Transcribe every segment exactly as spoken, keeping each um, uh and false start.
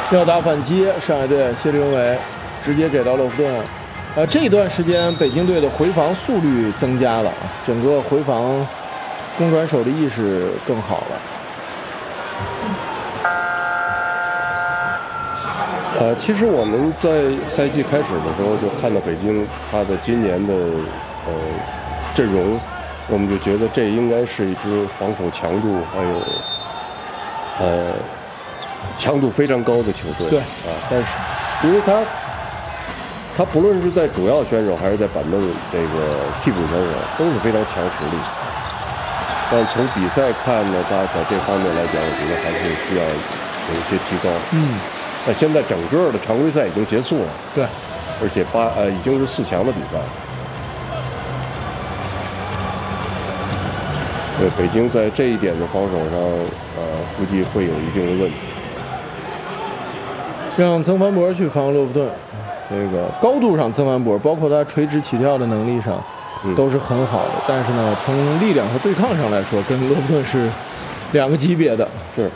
要打反击，上海队谢立永伟直接给到勒夫顿。呃，这一段时间北京队的回防速率增加了，整个回防攻转手的意识更好了。 呃，其实我们在赛季开始的时候就看到北京他的今年的呃阵容，我们就觉得这应该是一支防守强度还有呃强度非常高的球队。 对啊，但是因为他他不论是在主要选手还是在板凳这个替补选手都是非常强实力。但从比赛看呢，他在这方面来讲，我觉得还是需要有一些提高。 嗯。 那现在整个的常规赛已经结束了， 对， 而且八呃已经是四强的比赛。对，北京在这一点的防守上，呃，估计会有一定的问题。 让曾凡博去防勒夫顿，这个高度上，曾凡博包括他垂直起跳的能力上，都是很好的。嗯、但是呢，从力量和对抗上来说，跟勒夫顿是两个级别的。 是。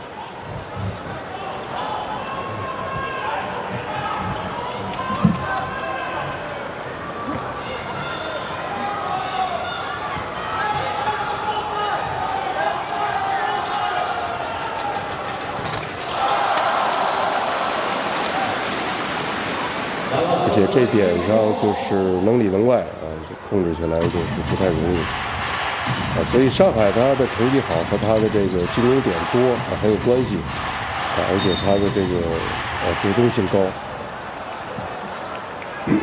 而且这点上就是能里能外啊，控制起来就是不太容易啊。所以上海他的成绩好和他的这个进攻点多啊很有关系啊，而且他的这个呃主动性高。嗯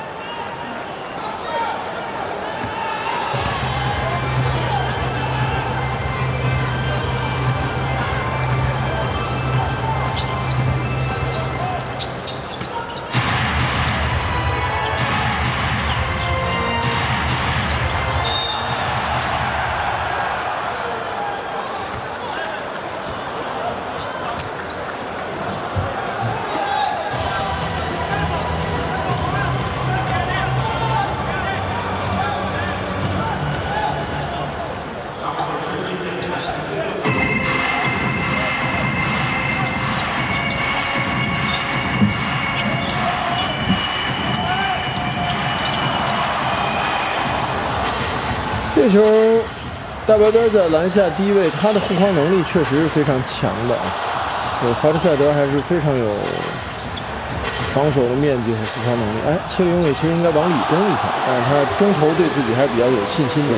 这球大白边在篮下低位，他的护框能力确实是非常强的啊。对，华特赛德还是非常有防守的面积和护框能力。哎，谢立永伟其实应该往里攻一下，但是他中投对自己还是比较有信心的。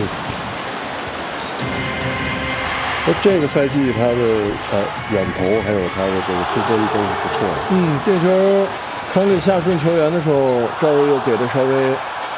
那这个赛季他的呃远投还有他的这个出分都是不错的。 嗯，这球传给下顺球员的时候，赵睿又给的稍微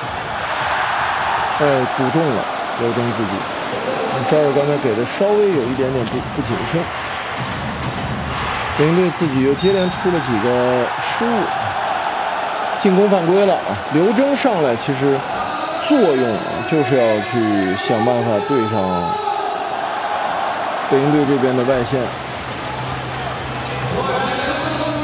哎鼓动了刘铮自己。赵睿刚才给的稍微有一点点不不谨慎，北京队自己又接连出了几个失误，进攻犯规了啊！刘铮上来其实作用就是要去想办法对上北京队这边的外线。